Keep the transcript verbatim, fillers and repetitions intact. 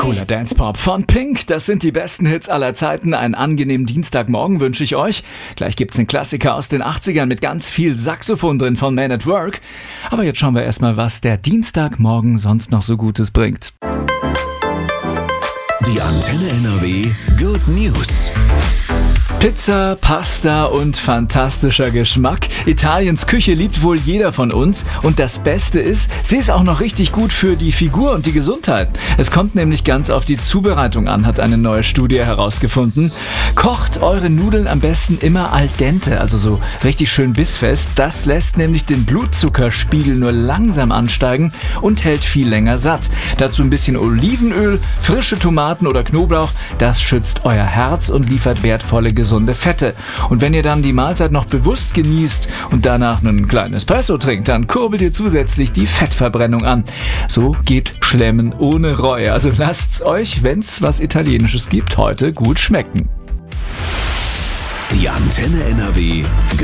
Cooler Dance-Pop von Pink, das sind die besten Hits aller Zeiten. Einen angenehmen Dienstagmorgen wünsche ich euch. Gleich gibt's einen Klassiker aus den achtzigern mit ganz viel Saxophon drin von Man at Work. Aber jetzt schauen wir erstmal, was der Dienstagmorgen sonst noch so Gutes bringt. Die Antenne N R W Good News. Pizza, Pasta und fantastischer Geschmack. Italiens Küche liebt wohl jeder von uns. Und das Beste ist, sie ist auch noch richtig gut für die Figur und die Gesundheit. Es kommt nämlich ganz auf die Zubereitung an, hat eine neue Studie herausgefunden. Kocht eure Nudeln am besten immer al dente, also so richtig schön bissfest. Das lässt nämlich den Blutzuckerspiegel nur langsam ansteigen und hält viel länger satt. Dazu ein bisschen Olivenöl, frische Tomaten oder Knoblauch. Das schützt euer Herz und liefert wertvolle Gesundheit. Gesunde Fette. Und wenn ihr dann die Mahlzeit noch bewusst genießt und danach einen kleinen Espresso trinkt, dann kurbelt ihr zusätzlich die Fettverbrennung an. So geht Schlemmen ohne Reue. Also lasst's euch, wenn's was Italienisches gibt, heute gut schmecken. Die Antenne N R W